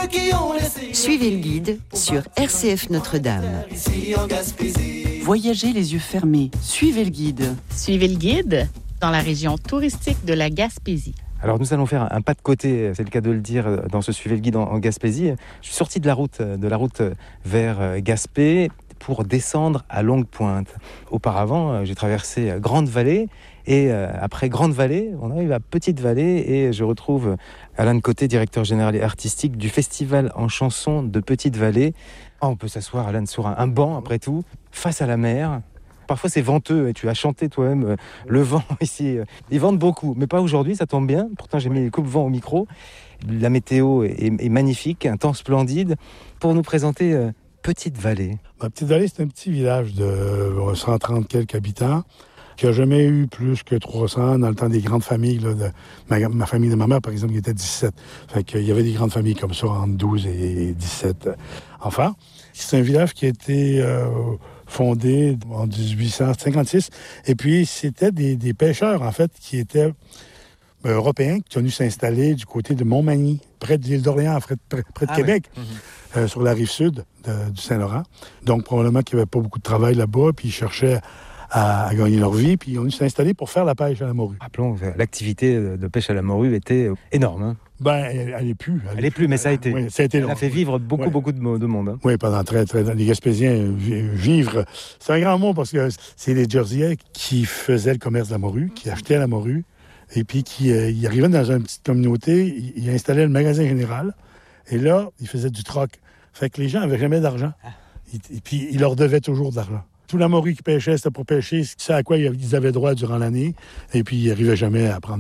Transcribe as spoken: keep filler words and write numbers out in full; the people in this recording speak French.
qui ont laissé. Suivez le guide sur R C F Notre-Dame. Ici en Gaspésie. Voyagez les yeux fermés. Suivez le guide. Suivez le guide dans la région touristique de la Gaspésie. Alors nous allons faire un pas de côté, c'est le cas de le dire, dans ce Suivez le guide en, en Gaspésie. Je suis sorti de la route, de la route vers Gaspé pour descendre à Longue Pointe. Auparavant, j'ai traversé Grande Vallée et après Grande Vallée, on arrive à Petite Vallée et je retrouve Alain Côté, directeur général et artistique du Festival en chanson de Petite Vallée. Oh, on peut s'asseoir, Alain, sur un, un banc après tout, face à la mer. Parfois c'est venteux et tu as chanté toi-même euh, le vent ici. Ils ventent beaucoup, mais pas aujourd'hui, ça tombe bien. Pourtant j'ai mis les coupes-vent au micro. La météo est, est magnifique, un temps splendide. Pour nous présenter euh, Petite Vallée. Ma Petite Vallée, c'est un petit village de cent trente quelques habitants qui n'a jamais eu plus que trois cents dans le temps des grandes familles. Là, de ma, ma famille de ma mère, par exemple, qui était dix-sept. Fait qu'il y avait des grandes familles comme ça, entre douze et dix-sept enfants. C'est un village qui a été euh, fondé en dix-huit cent cinquante-six. Et puis, c'était des, des pêcheurs, en fait, qui étaient euh, européens, qui sont venus s'installer du côté de Montmagny, près de l'île d'Orléans, près, près, près de ah Québec, ouais. mm-hmm. euh, sur la rive sud de, du Saint-Laurent. Donc, probablement qu'il n'y avait pas beaucoup de travail là-bas, puis ils cherchaient à, à gagner leur vie, puis ils ont dû s'installer pour faire la pêche à la morue. Rappelons, l'activité de pêche à la morue était énorme. Hein. Ben, elle, elle est plus. Elle, elle est plus, mais ça a été. Oui, ça a été elle long. a fait vivre beaucoup, oui. beaucoup de, de monde. Hein. Oui, pendant très, très longtemps. Les Gaspésiens, vivre, c'est un grand mot parce que c'est les Jerseyais qui faisaient le commerce de la morue, qui achetaient la morue, et puis qui euh, ils arrivaient dans une petite communauté, ils, ils installaient le magasin général, et là, ils faisaient du troc. Fait que les gens n'avaient jamais d'argent. Et, et puis, ils leur devaient toujours de l'argent. Tout la morue qu'ils pêchaient, c'était pour pêcher ce à quoi ils avaient droit durant l'année, et puis ils n'arrivaient jamais à prendre